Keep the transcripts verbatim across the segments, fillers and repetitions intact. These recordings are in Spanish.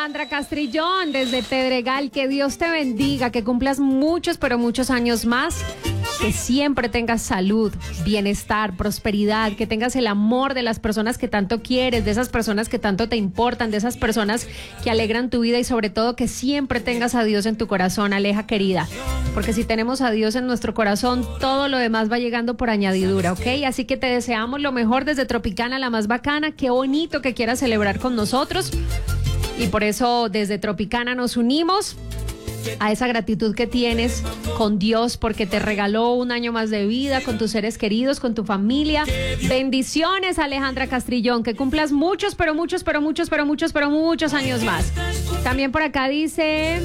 Alejandra Castrillón desde Pedregal. Que Dios te bendiga, que cumplas muchos, pero muchos años más. Que siempre tengas salud, bienestar, prosperidad, que tengas el amor de las personas que tanto quieres, de esas personas que tanto te importan, de esas personas que alegran tu vida y sobre todo que siempre tengas a Dios en tu corazón, Aleja querida. Porque si tenemos a Dios en nuestro corazón, todo lo demás va llegando por añadidura, ¿ok? Así que te deseamos lo mejor desde Tropicana, la más bacana. Qué bonito que quieras celebrar con nosotros. Y por eso desde Tropicana nos unimos a esa gratitud que tienes con Dios porque te regaló un año más de vida con tus seres queridos, con tu familia. Bendiciones, Alejandra Castrillón, que cumplas muchos, pero muchos, pero muchos, pero muchos, pero muchos años más. También por acá dice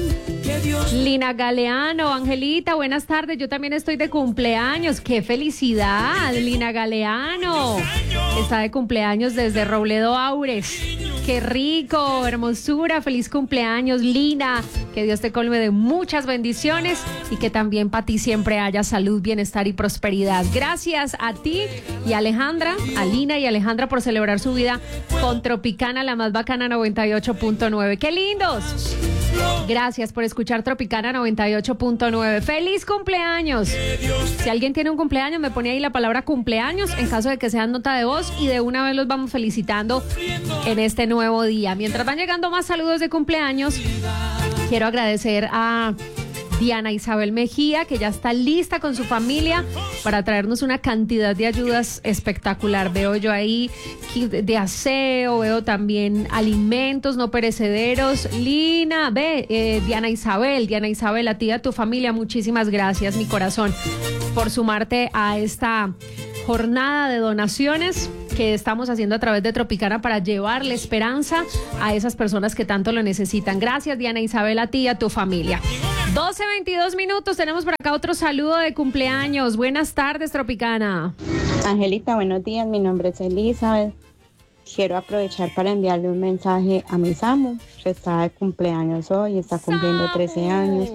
Lina Galeano: Angelita, buenas tardes, yo también estoy de cumpleaños. ¡Qué felicidad, Lina Galeano! Está de cumpleaños desde Robledo Aures. ¡Qué rico! Hermosura, feliz cumpleaños, Lina. Que Dios te colme de muchas bendiciones y que también para ti siempre haya salud, bienestar y prosperidad. Gracias a ti y a Alejandra, a Lina y Alejandra por celebrar su vida con Tropicana, la más bacana noventa y ocho punto nueve. ¡Qué lindos! Gracias por escuchar Tropicana noventa y ocho punto nueve. ¡Feliz cumpleaños! Si alguien tiene un cumpleaños, me pone ahí la palabra cumpleaños en caso de que sean nota de voz y de una vez los vamos felicitando en este nuevo día. Mientras van llegando más saludos de cumpleaños, quiero agradecer a Diana Isabel Mejía, que ya está lista con su familia para traernos una cantidad de ayudas espectacular. Veo yo ahí kit de aseo, veo también alimentos no perecederos. Lina, ve, eh, Diana Isabel, Diana Isabel, a ti y a tu familia, muchísimas gracias, mi corazón, por sumarte a esta jornada de donaciones que estamos haciendo a través de Tropicana para llevarle esperanza a esas personas que tanto lo necesitan. Gracias, Diana Isabel, a ti y a tu familia. doce veintidós minutos, tenemos por acá otro saludo de cumpleaños. Buenas tardes, Tropicana. Angelita, buenos días, mi nombre es Elizabeth. Quiero aprovechar para enviarle un mensaje a mi Samu, que está de cumpleaños hoy, está cumpliendo trece años.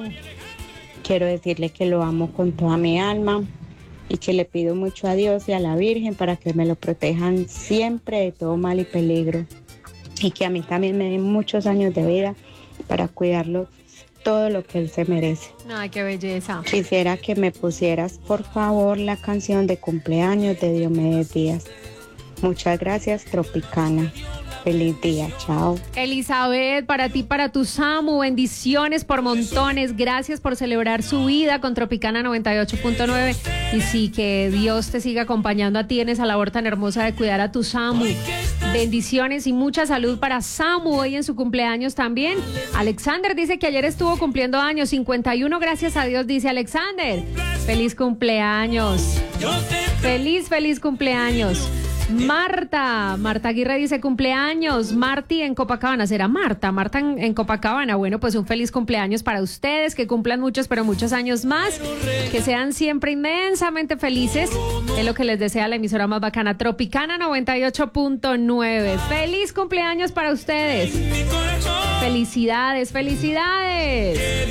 Quiero decirle que lo amo con toda mi alma y que le pido mucho a Dios y a la Virgen para que me lo protejan siempre de todo mal y peligro. Y que a mí también me den muchos años de vida para cuidarlo todo lo que él se merece. Ay, qué belleza. Quisiera que me pusieras, por favor, la canción de cumpleaños de Diomedes Díaz. Muchas gracias, Tropicana. Feliz día, chao. Elizabeth, para ti, para tu Samu, bendiciones por montones. Gracias por celebrar su vida con Tropicana noventa y ocho punto nueve. Y sí, que Dios te siga acompañando a ti en esa labor tan hermosa de cuidar a tu Samu. Bendiciones y mucha salud para Samu hoy en su cumpleaños también. Alexander dice que ayer estuvo cumpliendo años, cincuenta y uno, gracias a Dios, dice Alexander. Feliz cumpleaños. Feliz, feliz cumpleaños. Marta, Marta Aguirre dice cumpleaños, Marti en Copacabana, será Marta, Marta en, en Copacabana. Bueno, pues un feliz cumpleaños para ustedes, que cumplan muchos, pero muchos años más, que sean siempre inmensamente felices, es lo que les desea la emisora más bacana, Tropicana noventa y ocho punto nueve. Feliz cumpleaños para ustedes, felicidades, felicidades.